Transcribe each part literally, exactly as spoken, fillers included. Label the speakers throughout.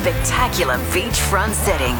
Speaker 1: spectacular beachfront setting.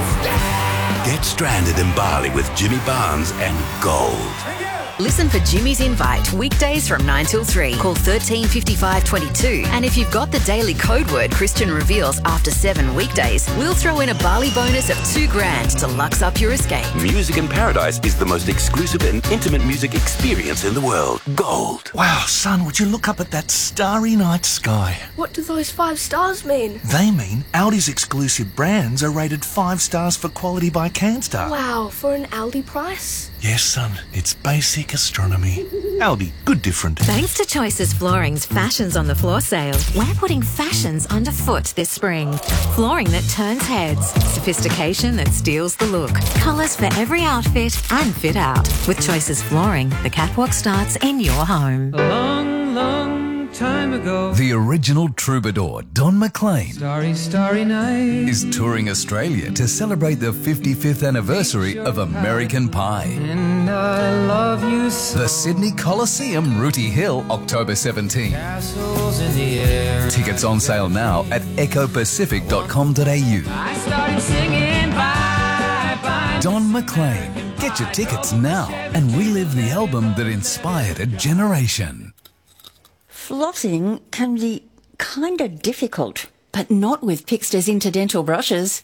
Speaker 2: Get stranded in Bali with Jimmy Barnes and Gold.
Speaker 1: Listen for Jimmy's Invite weekdays from nine till three. Call thirteen fifty-five twenty-two. And if you've got the daily code word Christian reveals after seven weekdays, we'll throw in a Bali bonus of two grand to lux up your escape.
Speaker 2: Music in Paradise is the most exclusive and intimate music experience in the world. Gold.
Speaker 3: Wow, son, would you look up at that starry night sky?
Speaker 4: What do those five stars mean?
Speaker 3: They mean Aldi's exclusive brands are rated five stars for quality by CanStar.
Speaker 4: Wow, for an Aldi price?
Speaker 3: Yes, son, it's basic astronomy. Aldi, good different.
Speaker 5: Thanks to Choices Flooring's Fashions on the Floor sale, we're putting fashions underfoot this spring. Flooring that turns heads, sophistication that steals the look, colours for every outfit and fit out. With Choices Flooring, the catwalk starts in your home.
Speaker 6: A long, long time ago,
Speaker 7: the original troubadour, Don McLean,
Speaker 6: starry, starry night,
Speaker 7: is touring Australia to celebrate the fifty-fifth anniversary of American Pie.
Speaker 6: And I love you so.
Speaker 7: The Sydney Coliseum, Rooty Hill, October seventeenth.
Speaker 6: Castles in the air.
Speaker 7: Tickets on sale now at echo pacific dot com dot a u.
Speaker 6: I started singing bye, bye.
Speaker 7: Don McLean. Get your tickets now and relive the album that inspired a generation.
Speaker 8: Flossing can be kind of difficult, but not with Pixter's Interdental brushes.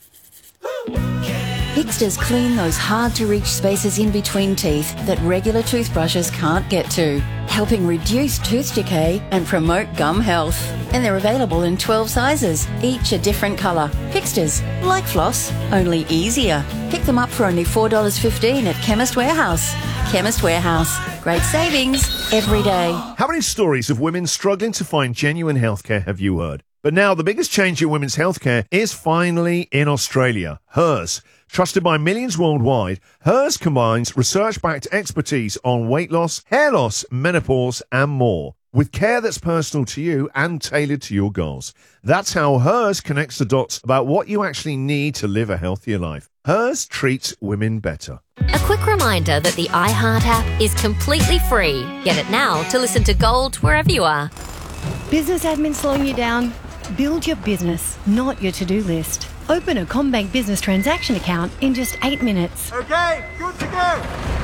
Speaker 8: Pixter's clean those hard-to-reach spaces in between teeth that regular toothbrushes can't get to, helping reduce tooth decay and promote gum health. And they're available in twelve sizes, each a different colour. Pixter's, like floss, only easier. Pick them up for only four dollars fifteen at Chemist Warehouse. Chemist Warehouse. Great savings every day.
Speaker 9: How many stories of women struggling to find genuine healthcare have you heard? But now the biggest change in women's healthcare is finally in Australia. Hers. Trusted by millions worldwide, Hers combines research-backed expertise on weight loss, hair loss, menopause, and more, with care that's personal to you and tailored to your goals. That's how Hers connects the dots about what you actually need to live a healthier life. Hers treats women better.
Speaker 10: A quick reminder that the iHeart app is completely free. Get it now to listen to Gold wherever you are.
Speaker 11: Business admin slowing you down? Build your business, not your to-do list. Open a CommBank business transaction account in just eight minutes.
Speaker 12: Okay, good to go.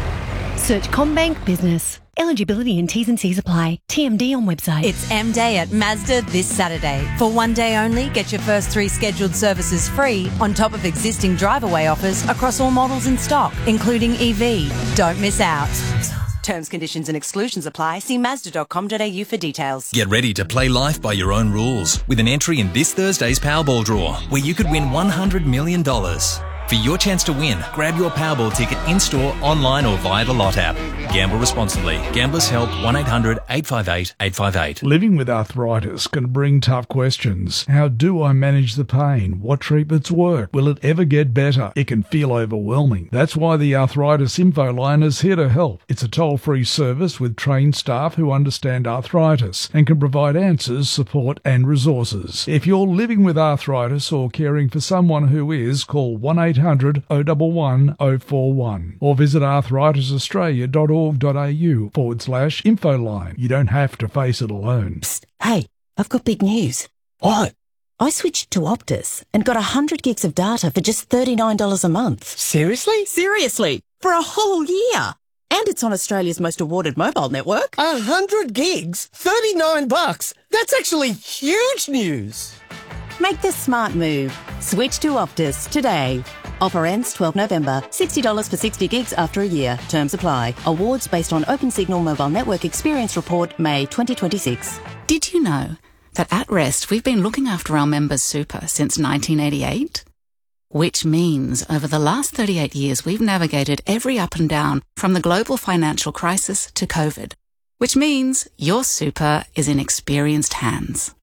Speaker 11: Search CommBank Business. Eligibility and T's and C's apply. T M D on website.
Speaker 13: It's M-Day at Mazda this Saturday. For one day only, get your first three scheduled services free on top of existing drive-away offers across all models in stock, including E V. Don't miss out.
Speaker 14: Terms, conditions and exclusions apply. See mazda dot com dot a u for details.
Speaker 15: Get ready to play life by your own rules with an entry in this Thursday's Powerball draw, where you could win one hundred million dollars. For your chance to win, grab your Powerball ticket in-store, online or via the Lot app. Gamble responsibly. Gamblers Help one eight hundred eight five eight eight five eight.
Speaker 16: Living with arthritis can bring tough questions. How do I manage the pain? What treatments work? Will it ever get better? It can feel overwhelming. That's why the Arthritis Info Line is here to help. It's a toll-free service with trained staff who understand arthritis and can provide answers, support and resources. If you're living with arthritis or caring for someone who is, call one eight hundred oh one one oh four one or visit arthritis australia dot org dot a u forward slash info line. You don't have to face it alone.
Speaker 17: Psst, hey, I've got big news.
Speaker 16: What?
Speaker 17: I switched to Optus and got one hundred gigs of data for just thirty-nine dollars a month.
Speaker 16: Seriously?
Speaker 17: Seriously, for a whole year. And it's on Australia's most awarded mobile network.
Speaker 12: A hundred gigs? thirty-nine bucks? That's actually huge news.
Speaker 17: Make the smart move. Switch to Optus today. Offer ends twelfth November. sixty dollars for sixty gigs after a year. Terms apply. Awards based on Open Signal Mobile Network Experience Report, May twenty twenty-six.
Speaker 18: Did you know that at Rest we've been looking after our members' super since nineteen eighty-eight? Which means over the last thirty-eight years we've navigated every up and down from the global financial crisis to COVID. Which means your super is in experienced hands.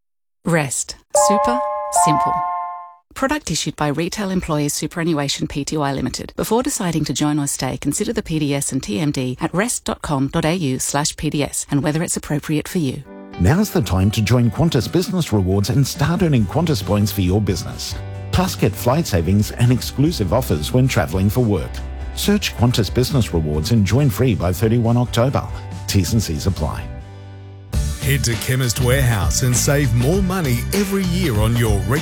Speaker 18: Rest. Super. Simple. Product issued by Retail Employees Superannuation Pty Limited. Before deciding to join or stay, consider the P D S and T M D at rest dot com dot a u slash P D S and whether it's appropriate for you.
Speaker 19: Now's the time to join Qantas Business Rewards and start earning Qantas points for your business. Plus, get flight savings and exclusive offers when travelling for work. Search Qantas Business Rewards and join free by thirty-first October. T's and C's apply.
Speaker 20: Head to Chemist Warehouse and save more money every year on your